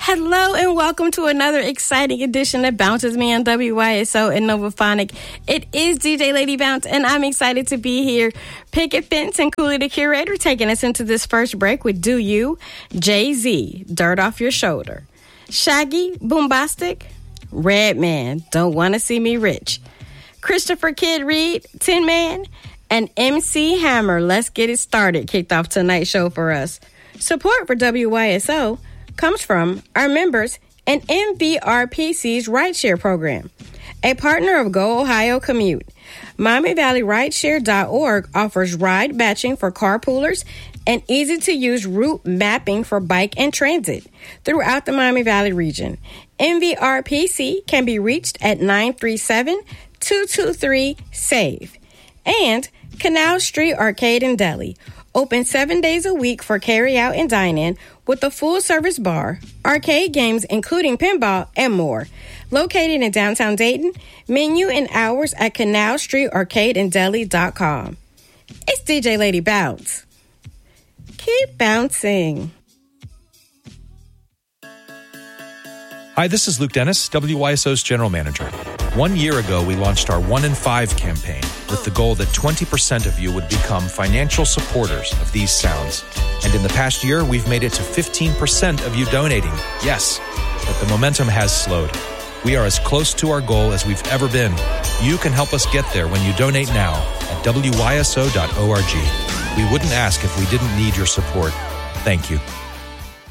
Hello and welcome to another exciting edition of Bounces Me on WYSO and Novaphonic. It is DJ Lady Bounce, and I'm excited to be here. Picket Fence and Cooley the Curator taking us into this first break with Do You, Jay-Z, Dirt Off Your Shoulder, Shaggy, Boombastic, Redman, Don't Wanna See Me Rich, Christopher Kid Reed, Tin Man, and MC Hammer, Let's Get It Started, kicked off tonight's show for us. Support for WYSO comes from our members and MVRPC's Rideshare program, a partner of Go Ohio Commute. Miami Valley Rideshare.org offers ride matching for carpoolers and easy-to-use route mapping for bike and transit throughout the Miami Valley region. MVRPC can be reached at 937-223-SAVE. And Canal Street Arcade and Deli, open 7 days a week for carry-out and dine-in with a full-service bar, arcade games including pinball, and more. Located in downtown Dayton, menu and hours at canalstreetarcadeanddeli.com. It's DJ Lady Bounce. Keep bouncing. Hi, this is Luke Dennis, WYSO's General Manager. 1 year ago, we launched our 1 in 5 campaign with the goal that 20% of you would become financial supporters of these sounds. And in the past year, we've made it to 15% of you donating. Yes, but the momentum has slowed. We are as close to our goal as we've ever been. You can help us get there when you donate now at WYSO.org. We wouldn't ask if we didn't need your support. Thank you.